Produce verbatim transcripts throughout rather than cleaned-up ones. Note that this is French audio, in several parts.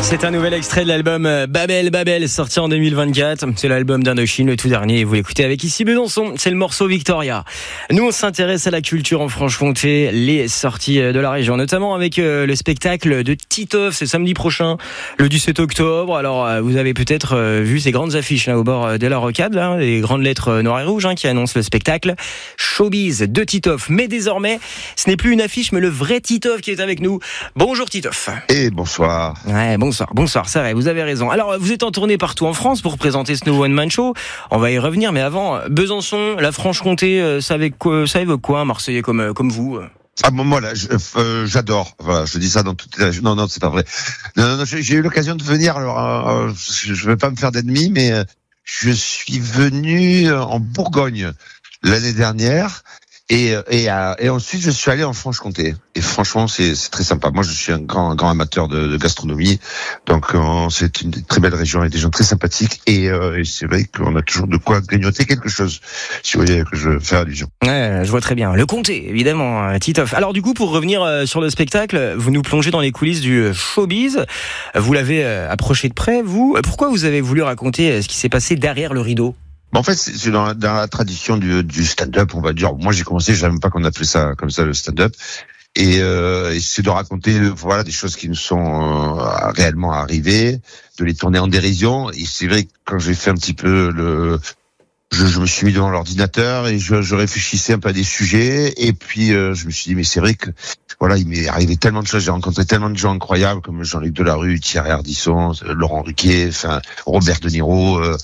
C'est un nouvel extrait de l'album Babel Babel, sorti en deux mille vingt-quatre. C'est l'album d'Indochine, le tout dernier. Vous l'écoutez avec ici Besançon. C'est le morceau Victoria. Nous, on s'intéresse à la culture en Franche-Comté, les sorties de la région, notamment avec le spectacle de Titoff. C'est samedi prochain, le dix-sept octobre. Alors, vous avez peut-être vu ces grandes affiches là au bord de la rocade, là, les grandes lettres noires et rouges hein, qui annoncent le spectacle Showbiz de Titoff. Mais désormais, ce n'est plus une affiche, mais le vrai Titoff qui est avec nous. Bonjour Titoff. Et bonsoir. Ouais, bonsoir. Bonsoir, bonsoir, c'est vrai, vous avez raison. Alors, vous êtes en tournée partout en France pour présenter ce nouveau One Man Show. On va y revenir, mais avant, Besançon, la Franche-Comté, ça, avec quoi, ça évoque quoi, un Marseillais comme, comme vous? Ah bon, moi là, je, euh, j'adore. Voilà, je dis ça dans toutes les. Non, non, c'est pas vrai. Non, non, j'ai eu l'occasion de venir. Alors, euh, je ne vais pas me faire d'ennemis, mais euh, je suis venu en Bourgogne l'année dernière. Et, et, et ensuite, je suis allé en Franche-Comté. Et franchement, c'est, c'est très sympa. Moi, je suis un grand, un grand amateur de, de gastronomie. Donc, euh, c'est une très belle région et des gens très sympathiques. Et, euh, et c'est vrai qu'on a toujours de quoi grignoter quelque chose. Si vous voyez que je fais allusion. Ouais, je vois très bien. Le comté, évidemment, Titoff. Alors, du coup, pour revenir sur le spectacle, vous nous plongez dans les coulisses du showbiz. Vous l'avez approché de près, vous. Pourquoi vous avez voulu raconter ce qui s'est passé derrière le rideau? En fait, c'est dans la, dans la tradition du, du stand-up, on va dire. Moi, j'ai commencé, je savais même pas qu'on appelait ça comme ça le stand-up, et, euh, et c'est de raconter, voilà, des choses qui nous sont euh, réellement arrivées, de les tourner en dérision. Et c'est vrai que quand j'ai fait un petit peu le, je, je me suis mis devant l'ordinateur et je, je réfléchissais un peu à des sujets. Et puis euh, je me suis dit, mais c'est vrai que voilà, il m'est arrivé tellement de choses. J'ai rencontré tellement de gens incroyables comme Jean-Luc Delarue, Thierry Ardisson, Laurent Ruquier, enfin Robert De Niro. Euh,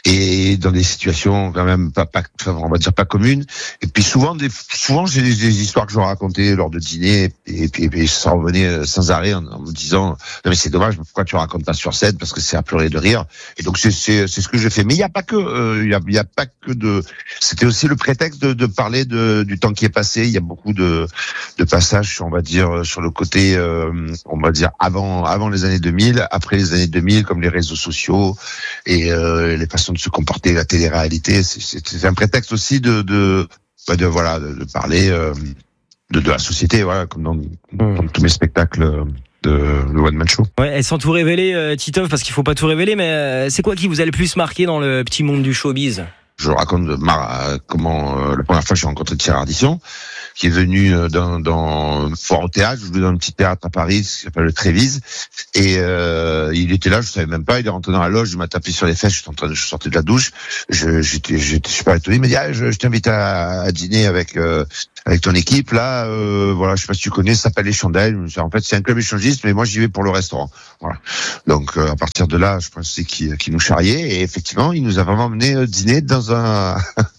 et dans des situations quand même pas, pas on va dire pas communes. Et puis souvent des souvent j'ai des, des histoires que je racontais lors de dîners et puis, et puis ça revenait sans arrêt en, en me disant non mais c'est dommage, pourquoi tu racontes pas sur scène, parce que c'est à pleurer de rire. Et donc c'est c'est c'est ce que je fais. Mais il y a pas que euh, il y a il y a pas que de c'était aussi le prétexte de, de parler de du temps qui est passé. Il y a beaucoup de de passages, on va dire, sur le côté euh, on va dire avant avant les années deux mille, après les années deux mille, comme les réseaux sociaux et euh, les façons de se comporter, la télé-réalité. C'est, c'est, c'est un prétexte aussi de, de, de, de voilà, de, de parler euh, de, de la société, voilà, comme dans, dans tous mes spectacles de le One Man Show. Ouais, et sans tout révéler, euh, Titoff, parce qu'il faut pas tout révéler, mais euh, c'est quoi qui vous a le plus marqué dans le petit monde du showbiz? Je raconte ma, comment euh, la première fois que j'ai rencontré Thierry Ardisson, qui est venu euh, dans, dans foire au théâtre. Je jouais dans un petit théâtre à Paris qui s'appelle le Trévise, et euh, il était là, je savais même pas. Il est rentré dans la loge, il m'a tapé sur les fesses. Je suis en train de, je sortais de la douche. Je, j'étais, j'étais super étonné. Il m'a dit ah, je, je t'invite à, à dîner avec euh, avec ton équipe là. Euh, voilà, je sais pas si tu connais, ça s'appelle Les Chandelles. En fait, c'est un club échangiste, mais moi j'y vais pour le restaurant. Voilà. Donc euh, à partir de là, je pensais qu'il, qu'il nous charriait, et effectivement, il nous a vraiment mené euh, dîner dans un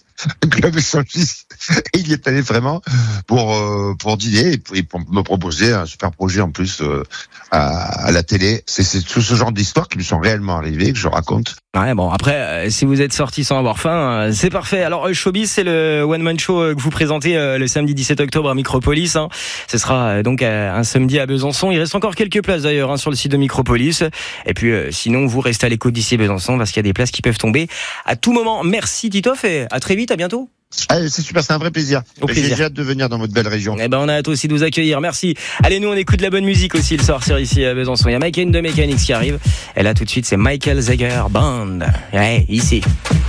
club échangiste. Et il y est allé vraiment pour euh, pour dîner et pour me proposer un super projet en plus euh, à, à la télé. C'est, c'est tout ce genre d'histoires qui me sont réellement arrivées, que je raconte. Ouais, bon, après, euh, si vous êtes sortis sans avoir faim, euh, c'est parfait. Alors, euh, Showbiz, c'est le One Man Show euh, que vous présentez euh, le samedi dix-sept octobre à Micropolis. Hein. Ce sera euh, donc euh, un samedi à Besançon. Il reste encore quelques places d'ailleurs hein, sur le site de Micropolis. Et puis, euh, sinon, vous restez à l'écoute d'ici Besançon parce qu'il y a des places qui peuvent tomber à tout moment. Merci Titoff et à très vite, à bientôt. Allez, c'est super, c'est un vrai plaisir. Au plaisir. J'ai hâte de venir dans votre belle région. Eh ben, on a hâte aussi de vous accueillir. Merci. Allez, nous, on écoute de la bonne musique aussi le soir sur ici à Besançon. Il y a Mike and the Mechanics qui arrive. Et là, tout de suite, c'est Michael Zager Band. Ouais, ici.